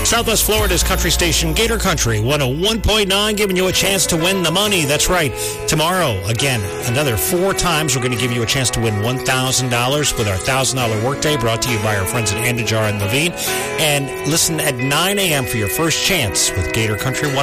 Southwest Florida's country station, Gator Country 101.9, giving you a chance to win the money. That's right. Tomorrow, again, another 4 times, we're going to give you a chance to win $1,000 with our $1,000 workday, brought to you by our friends at Andajar and Levine. And listen at 9 a.m. for your first chance with Gator Country 101.9.